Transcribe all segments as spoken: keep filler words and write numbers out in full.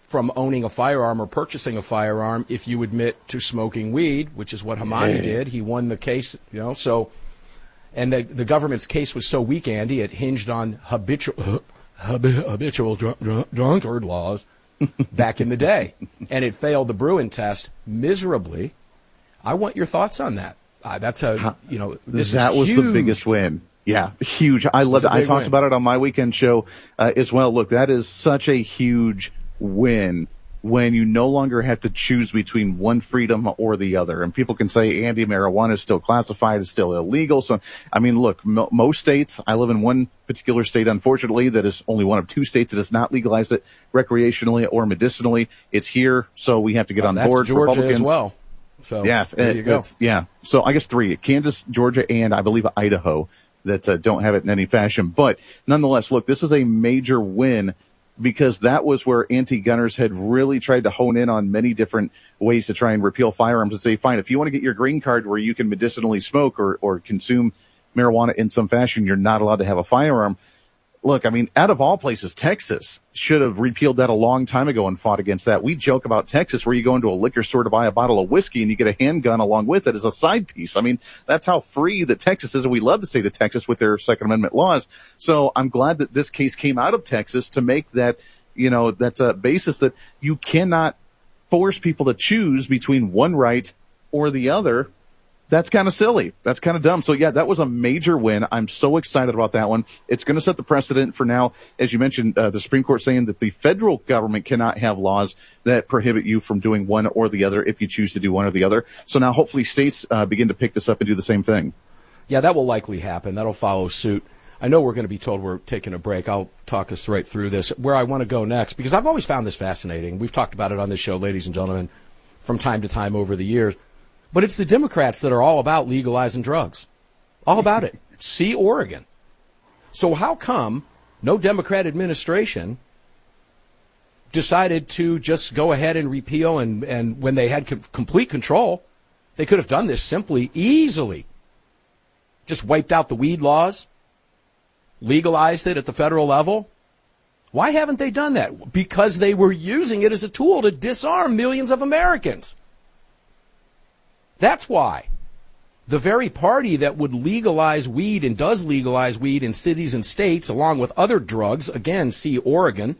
from owning a firearm or purchasing a firearm if you admit to smoking weed, which is what Hamani yeah. did. He won the case, you know, so, and the, the government's case was so weak, Andy, it hinged on habitual, habitual drunk, drunk, drunkard laws back in the day. And it failed the Bruin test miserably. I want your thoughts on that. Uh, that's a, you know, this that is was huge. the biggest win. Yeah, huge. I love it. I talked win. about it on my weekend show uh, as well. Look, that is such a huge win when you no longer have to choose between one freedom or the other. And people can say, Andy, marijuana is still classified as still illegal. So, I mean, look, mo- most states, I live in one particular state, unfortunately, that is only one of two states that does not legalize it recreationally or medicinally. It's here, so we have to get well, on that's board. Georgia Republicans as well. So yeah, there it, you go. Yeah. So I guess three, Kansas, Georgia, and I believe Idaho that uh, don't have it in any fashion. But nonetheless, look, this is a major win because that was where anti-gunners had really tried to hone in on many different ways to try and repeal firearms and say, fine, if you want to get your green card where you can medicinally smoke or, or consume marijuana in some fashion, you're not allowed to have a firearm. Look, I mean, out of all places, Texas should have repealed that a long time ago and fought against that. We joke about Texas where you go into a liquor store to buy a bottle of whiskey and you get a handgun along with it as a side piece. I mean, that's how free that Texas is. And we love the state of Texas with their Second Amendment laws. So I'm glad that this case came out of Texas to make that, you know, that uh, basis that you cannot force people to choose between one right or the other. That's kind of silly. That's kind of dumb. So, yeah, that was a major win. I'm so excited about that one. It's going to set the precedent for now. As you mentioned, uh, the Supreme Court saying that the federal government cannot have laws that prohibit you from doing one or the other if you choose to do one or the other. So now hopefully states uh, begin to pick this up and do the same thing. Yeah, that will likely happen. That'll follow suit. I know we're going to be told we're taking a break. I'll talk us right through this, where I want to go next, because I've always found this fascinating. We've talked about it on this show, ladies and gentlemen, from time to time over the years. But it's the Democrats that are all about legalizing drugs. All about it. See Oregon. So how come no Democrat administration decided to just go ahead and repeal, and, and when they had com- complete control, they could have done this simply, easily. Just wiped out the weed laws, legalized it at the federal level. Why haven't they done that? Because they were using it as a tool to disarm millions of Americans. That's why. The very party that would legalize weed and does legalize weed in cities and states along with other drugs, again, see Oregon,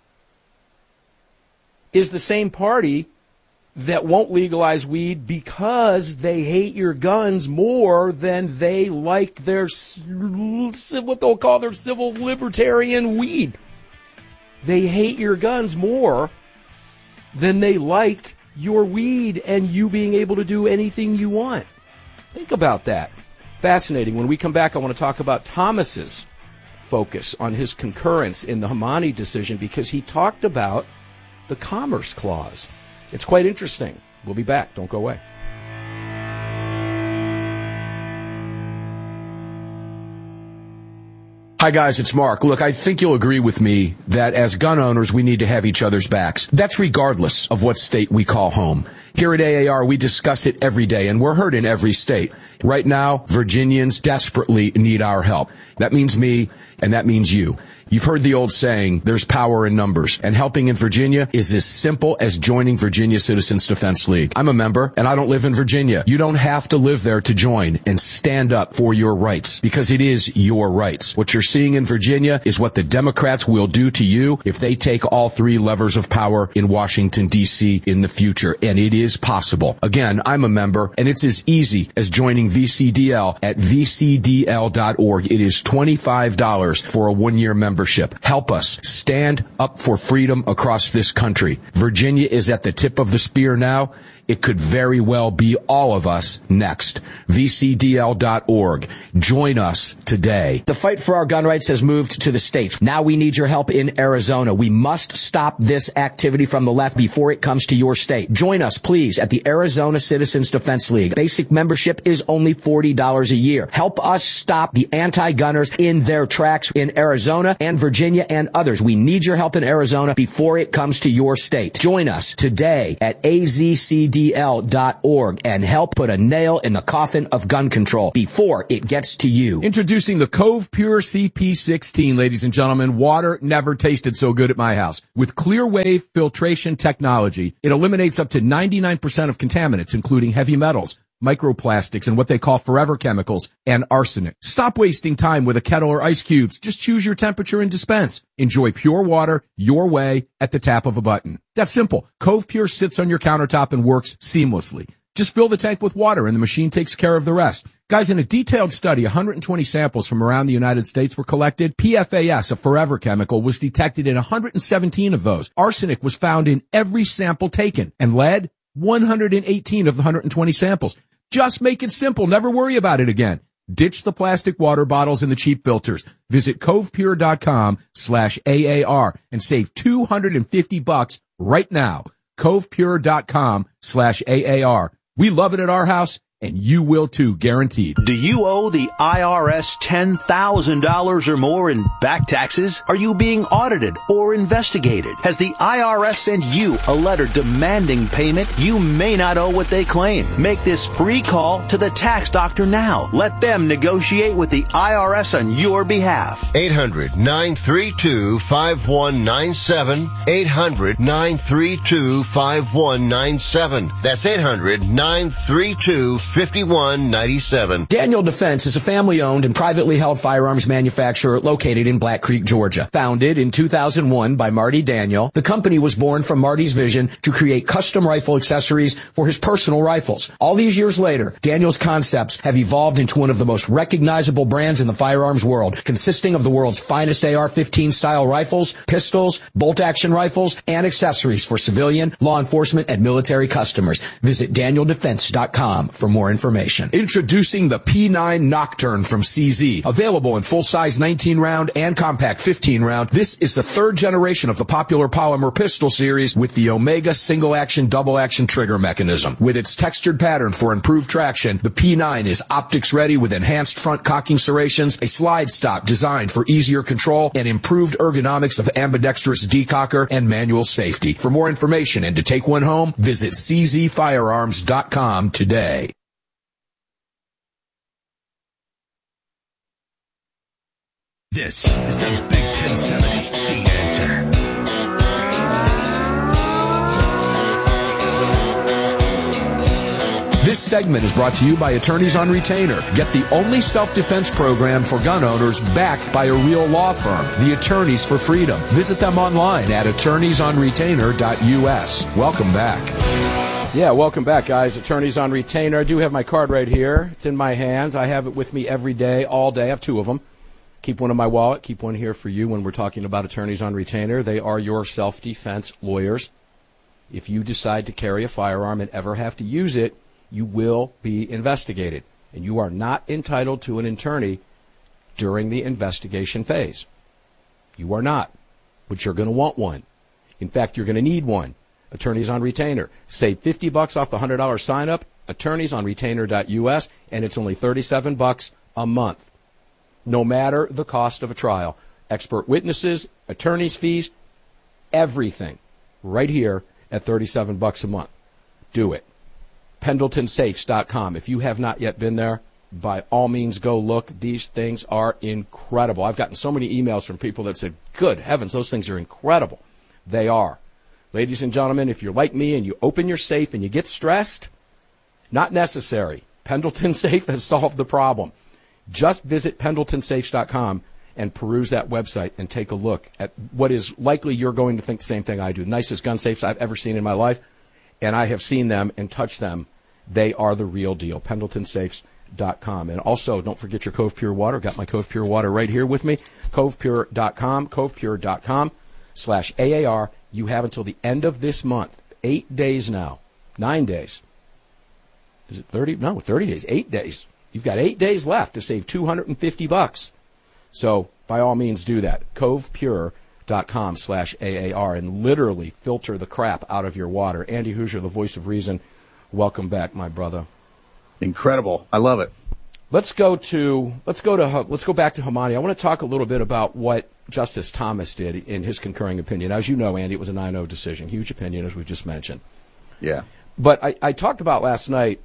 is the same party that won't legalize weed because they hate your guns more than they like their, what they'll call their civil libertarian weed. They hate your guns more than they like your weed and you being able to do anything you want. Think about that. Fascinating. When we come back, I want to talk about Thomas's focus on his concurrence in the Hamani decision because he talked about the Commerce Clause. It's quite interesting. We'll be back. Don't go away. Hi, guys, it's Mark. Look, I think you'll agree with me that as gun owners, we need to have each other's backs. That's regardless of what state we call home. Here at A A R, we discuss it every day, and we're heard in every state. Right now, Virginians desperately need our help. That means me, and that means you. You've heard the old saying, there's power in numbers, and helping in Virginia is as simple as joining Virginia Citizens Defense League. I'm a member, and I don't live in Virginia. You don't have to live there to join and stand up for your rights, because it is your rights. What you're seeing in Virginia is what the Democrats will do to you if they take all three levers of power in Washington, D C in the future, and it is possible. Again, I'm a member, and it's as easy as joining V C D L at v c d l dot org. It is twenty-five dollars for a one-year membership. Help us stand up for freedom across this country. Virginia is at the tip of the spear now. It could very well be all of us next. v c d l dot org. Join us today. The fight for our gun rights has moved to the states. Now we need your help in Arizona. We must stop this activity from the left before it comes to your state. Join us, please. please, at the Arizona Citizens Defense League. Basic membership is only forty dollars a year. Help us stop the anti-gunners in their tracks in Arizona and Virginia and others. We need your help in Arizona before it comes to your state. Join us today at A Z C D L dot org and help put a nail in the coffin of gun control before it gets to you. Introducing the Cove Pure C P sixteen, ladies and gentlemen. Water never tasted so good at my house. With clear wave filtration technology, it eliminates up to ninety-nine percent of contaminants, including heavy metals, microplastics, and what they call forever chemicals, and arsenic. Stop wasting time with a kettle or ice cubes. Just choose your temperature and dispense. Enjoy pure water your way at the tap of a button. That's simple. Cove Pure sits on your countertop and works seamlessly. Just fill the tank with water and the machine takes care of the rest. Guys, in a detailed study, one hundred twenty samples from around the United States were collected. P F A S, a forever chemical, was detected in one hundred seventeen of those. Arsenic was found in every sample taken, and lead, one hundred eighteen of the one hundred twenty samples. Just make it simple. Never worry about it again. Ditch the plastic water bottles and the cheap filters. Visit covepure.com slash AAR and save two hundred fifty bucks right now. covepure.com slash AAR. We love it at our house, and you will too, guaranteed. Do you owe the I R S ten thousand dollars or more in back taxes? Are you being audited or investigated? Has the I R S sent you a letter demanding payment? You may not owe what they claim. Make this free call to the tax doctor now. Let them negotiate with the I R S on your behalf. eight hundred, nine three two, five one nine seven. eight hundred, nine three two, five one nine seven. That's eight hundred, nine three two, fifty-one ninety-seven. Daniel Defense is a family-owned and privately held firearms manufacturer located in Black Creek, Georgia. Founded in two thousand one by Marty Daniel, the company was born from Marty's vision to create custom rifle accessories for his personal rifles. All these years later, Daniel's concepts have evolved into one of the most recognizable brands in the firearms world, consisting of the world's finest A R fifteen style rifles, pistols, bolt-action rifles, and accessories for civilian, law enforcement, and military customers. Visit daniel defense dot com for more information. Introducing the P nine Nocturne from C Z. Available in full-size nineteen round and compact fifteen round. This is the third generation of the popular polymer pistol series with the Omega single-action, double-action trigger mechanism. With its textured pattern for improved traction, the P nine is optics-ready with enhanced front cocking serrations, a slide stop designed for easier control, and improved ergonomics of ambidextrous decocker and manual safety. For more information and to take one home, visit c z firearms dot com today. This is the Big ten seventy, The Answer. This segment is brought to you by Attorneys on Retainer. Get the only self-defense program for gun owners backed by a real law firm, the Attorneys for Freedom. Visit them online at attorneys on retainer dot u s. Welcome back. Yeah, welcome back, guys. Attorneys on Retainer. I do have my card right here. It's in my hands. I have it with me every day, all day. I have two of them. Keep one in my wallet. Keep one here for you when we're talking about Attorneys on Retainer. They are your self-defense lawyers. If you decide to carry a firearm and ever have to use it, you will be investigated. And you are not entitled to an attorney during the investigation phase. You are not. But you're going to want one. In fact, you're going to need one. Attorneys on Retainer. Save fifty bucks off the one hundred dollars sign-up. attorneys on retainer dot u s. And it's only thirty-seven bucks a month. No matter the cost of a trial. Expert witnesses, attorney's fees, everything. Right here at thirty-seven bucks a month. Do it. pendleton safes dot com. If you have not yet been there, by all means go look. These things are incredible. I've gotten so many emails from people that said, good heavens, those things are incredible. They are. Ladies and gentlemen, if you're like me and you open your safe and you get stressed, not necessary. Pendleton Safe has solved the problem. Just visit pendleton safes dot com and peruse that website and take a look at what is likely you're going to think the same thing I do. Nicest gun safes I've ever seen in my life, and I have seen them and touched them. They are the real deal. pendleton safes dot com. And also, don't forget your Cove Pure water. Got my Cove Pure water right here with me. cove pure dot com, cove pure dot com slash A A R. You have until the end of this month. Eight days now. Nine days. Is it thirty? No, thirty days. Eight days. You've got eight days left to save two hundred fifty bucks. So, by all means, do that. cove pure dot com slash A A R and literally filter the crap out of your water. Andy Hoosier, the voice of reason, welcome back, my brother. Incredible. I love it. Let's go to let's go to let's go back to Hamani. I want to talk a little bit about what Justice Thomas did in his concurring opinion. As you know, Andy, it was a nine oh decision. Huge opinion, as we just mentioned. Yeah. But I, I talked about last night,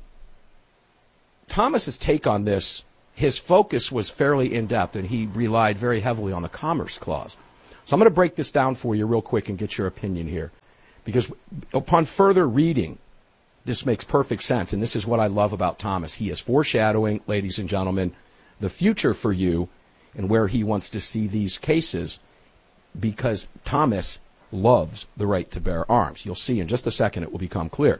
Thomas's take on this, his focus was fairly in-depth, and he relied very heavily on the Commerce Clause. So I'm going to break this down for you real quick and get your opinion here. Because upon further reading, this makes perfect sense, and this is what I love about Thomas. He is foreshadowing, ladies and gentlemen, the future for you and where he wants to see these cases, because Thomas loves the right to bear arms. You'll see in just a second it will become clear.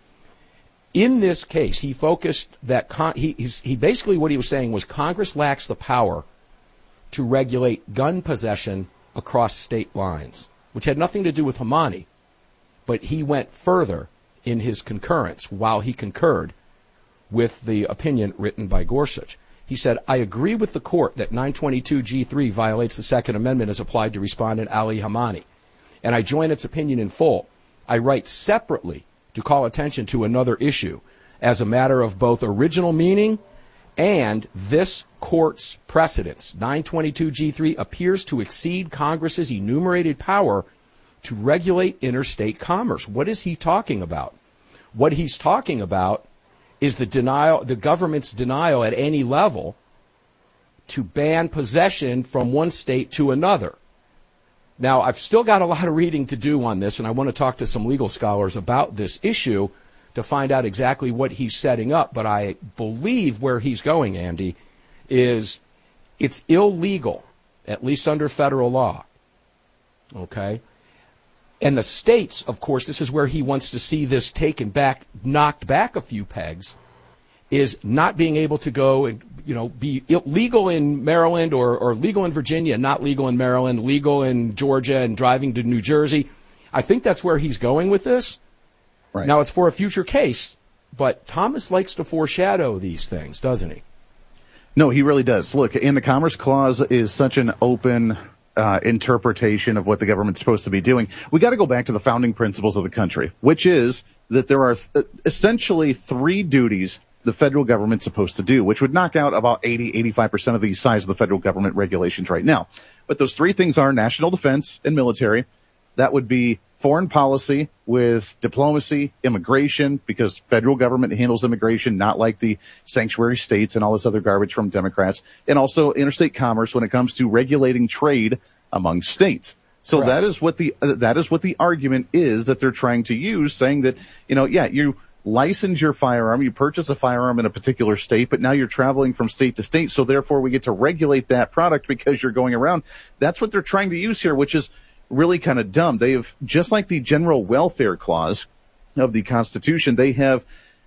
In this case, he focused that con- he, he basically what he was saying was Congress lacks the power to regulate gun possession across state lines, which had nothing to do with Hamani, but he went further in his concurrence while he concurred with the opinion written by Gorsuch. He said, I agree with the court that nine twenty-two G three violates the Second Amendment as applied to Respondent Ali Hamani, and I join its opinion in full. I write separately to call attention to another issue as a matter of both original meaning and this court's precedents. nine twenty-two G three appears to exceed Congress's enumerated power to regulate interstate commerce. What is he talking about? What he's talking about is the denial, the government's denial at any level to ban possession from one state to another. Now, I've still got a lot of reading to do on this, and I want to talk to some legal scholars about this issue to find out exactly what he's setting up. But I believe where he's going, Andy, is it's illegal, at least under federal law. Okay? And the states, of course, this is where he wants to see this taken back, knocked back a few pegs, is not being able to go and, you know, be legal in Maryland or, or legal in Virginia, not legal in Maryland, legal in Georgia and driving to New Jersey. I think that's where he's going with this. Right. Now, it's for a future case, but Thomas likes to foreshadow these things, doesn't he? No, he really does. Look, in the Commerce Clause is such an open uh, interpretation of what the government's supposed to be doing. We got to go back to the founding principles of the country, which is that there are th- essentially three duties the federal government's supposed to do, which would knock out about eighty, eighty-five percent of the size of the federal government regulations right now. But those three things are national defense and military. That would be foreign policy with diplomacy, immigration, because federal government handles immigration, not like the sanctuary states and all this other garbage from Democrats, and also interstate commerce when it comes to regulating trade among states. So Correct. that is what the uh, that is what the argument is that they're trying to use, saying that, you know, yeah, you license your firearm, you purchase a firearm in a particular state, but now you're traveling from state to state, so therefore we get to regulate that product because you're going around. That's what they're trying to use here, which is really kind of dumb. They have, just like the general welfare clause of the Constitution, they have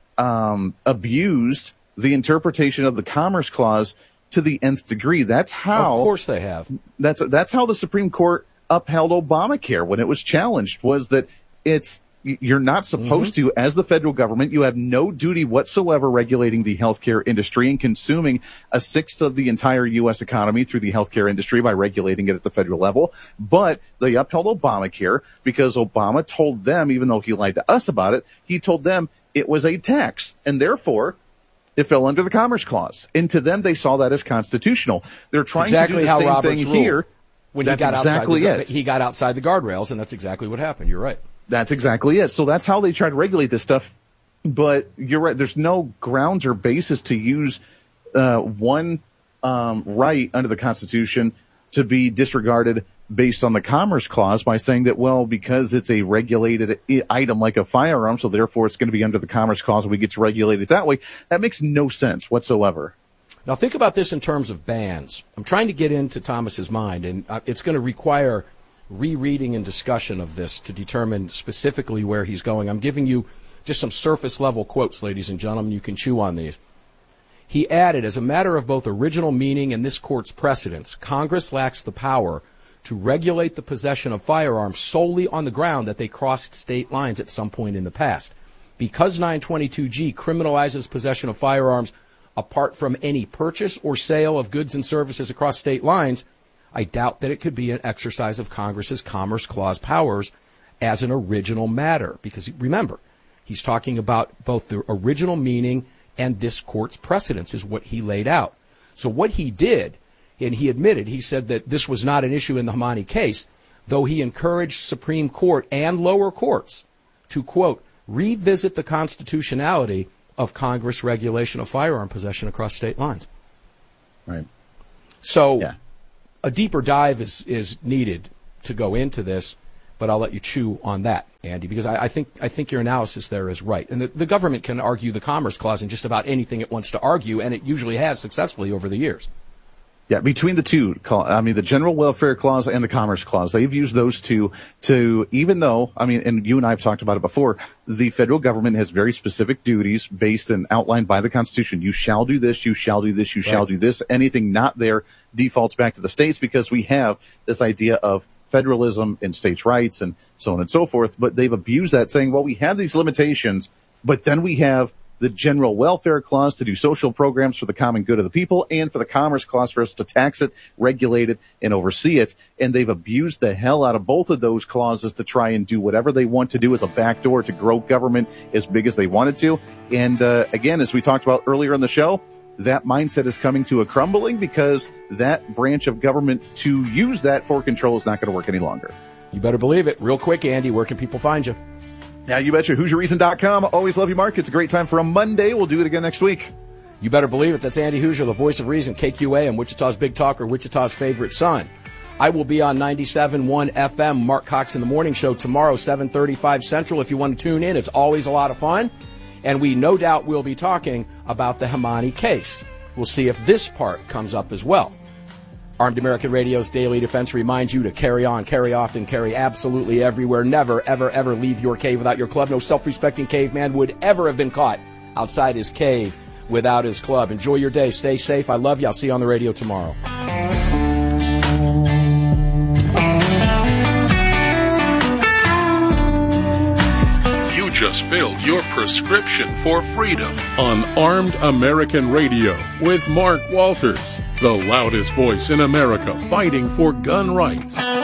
um, abused the interpretation of the Commerce Clause to the nth degree. That's how, of course, they have. That's that's how the Supreme Court upheld Obamacare when it was challenged. Was that it's you're not supposed mm-hmm. to, as the federal government, you have no duty whatsoever regulating the healthcare industry and consuming a sixth of the entire U S economy through the healthcare industry by regulating it at the federal level. But they upheld Obamacare because Obama told them, even though he lied to us about it, he told them it was a tax, and therefore it fell under the Commerce Clause. And to them, they saw that as constitutional. They're trying exactly to do the how same Roberts thing ruled. here. When that's he got exactly outside the, it. He got outside the guardrails, and that's exactly what happened. You're right. That's exactly it. So that's how they try to regulate this stuff. But you're right. There's no grounds or basis to use uh, one um, right under the Constitution to be disregarded based on the Commerce Clause by saying that, well, because it's a regulated item like a firearm, so therefore it's going to be under the Commerce Clause and we get to regulate it that way. That makes no sense whatsoever. Now think about this in terms of bans. I'm trying to get into Thomas's mind, and it's going to require rereading and discussion of this to determine specifically where he's going. I'm giving you just some surface level quotes, ladies and gentlemen. You can chew on these. He added, as a matter of both original meaning and this court's precedents, Congress lacks the power to regulate the possession of firearms solely on the ground that they crossed state lines at some point in the past. Because nine twenty-two G criminalizes possession of firearms apart from any purchase or sale of goods and services across state lines, I doubt that it could be an exercise of Congress's Commerce Clause powers as an original matter. Because remember, he's talking about both the original meaning and this court's precedents is what he laid out. So what he did, and he admitted, he said that this was not an issue in the Hamani case, though he encouraged Supreme Court and lower courts to, quote, revisit the constitutionality of Congress regulation of firearm possession across state lines. Right. So yeah. a deeper dive is, is needed to go into this, but I'll let you chew on that, Andy, because I, I think I think your analysis there is right. And the, the government can argue the Commerce Clause in just about anything it wants to argue, and it usually has successfully over the years. Yeah, between the two, I mean, the General Welfare Clause and the Commerce Clause, they've used those two to, even though, I mean, and you and I have talked about it before, the federal government has very specific duties based and outlined by the Constitution. You shall do this, you shall do this, you right. shall do this. Anything not there defaults back to the states because we have this idea of federalism and states' rights and so on and so forth. But they've abused that, saying, well, we have these limitations, but then we have the General Welfare Clause to do social programs for the common good of the people, and for the Commerce Clause for us to tax it, regulate it, and oversee it. And they've abused the hell out of both of those clauses to try and do whatever they want to do as a backdoor to grow government as big as they wanted to. And uh, again, as we talked about earlier in the show, that mindset is coming to a crumbling because that branch of government to use that for control is not going to work any longer. You better believe it. Real quick, Andy, where can people find you? Yeah, you betcha. Hoosier Reason dot com. Always love you, Mark. It's a great time for a Monday. We'll do it again next week. You better believe it. That's Andy Hoosier, the voice of reason, K Q A, and Wichita's Big Talker, Wichita's favorite son. I will be on ninety-seven point one F M, Mark Cox in the Morning Show tomorrow, seven thirty-five Central. If you want to tune in, it's always a lot of fun. And we no doubt will be talking about the Hamani case. We'll see if this part comes up as well. Armed American Radio's Daily Defense reminds you to carry on, carry often, carry absolutely everywhere. Never, ever, ever leave your cave without your club. No self-respecting caveman would ever have been caught outside his cave without his club. Enjoy your day. Stay safe. I love you. I'll see you on the radio tomorrow. You just filled your prescription for freedom on Armed American Radio with Mark Walters, the loudest voice in America fighting for gun rights.